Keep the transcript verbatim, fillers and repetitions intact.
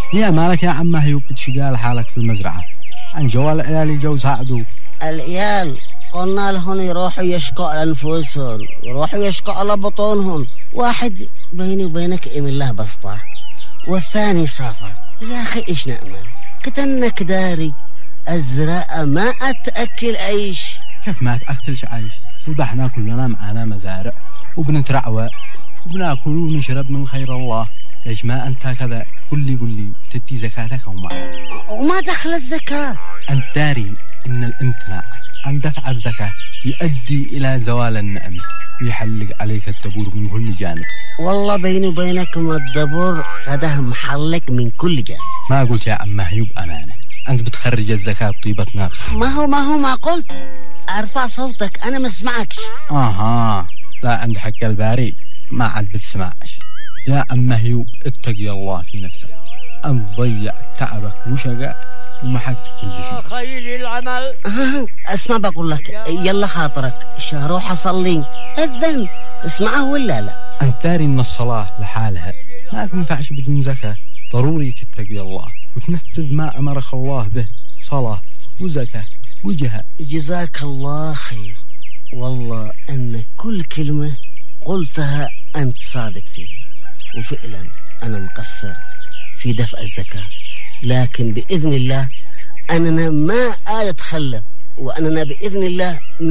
يا مالك يا عم هيوب بتشقال حالك في المزرعة عن جوال العيال يجوا يساعدوك. العيال قلنا لهم يروحوا يشكوا على أنفسهم، يروحوا يشكوا على بطونهم. واحد بيني وبينك إم الله بسطة والثاني سافر. يا أخي إيش نأمل؟ كتنك داري الزراعة ما أتأكل عيش. كيف ما تأكلش عيش؟ وضحنا كلنا معنا مزارع وبنترعوى وبناكل ونشرب من خير الله. ليش ما أنت كذا؟ قل لي قل لي تدي زكاتك أو ما؟ وما دخلت زكاة. أنت داري إن الامتناع عن دفع الزكاة يؤدي إلى زوال النعمة ويحلق عليك الدبور من كل جانب. والله بيني وبينك ما الدبور قده محلق من كل جانب. ما قلت يا عم هيوب أمانة، أنت بتخرج الزكاة بطيبة نفس. ما هو ما هو ما قلت أرفع صوتك أنا ما اسمعكش. آها لا عند حق الباري ما عاد بتسمعش. يا عم هيوب اتقي الله في نفسك، أنت ضيع تعبك وشقة ومحقت كل شيء. خير العمل. اسمع بقول لك يلا خاطرك روح أصلي الذن اسمعه ولا لا؟ أنت داري إن الصلاة لحالها ما تنفعش بدون زكاة. ضروري تتقي الله وتنفذ ما أمرك الله به، صلاة وزكاة وجهاد. جزاك الله خير. والله أن كل كلمة قلتها أنت صادق فيها، وفعلا أنا مقصر في دفع الزكاة، لكن بإذن الله أننا ما أتخلف، وأننا بإذن الله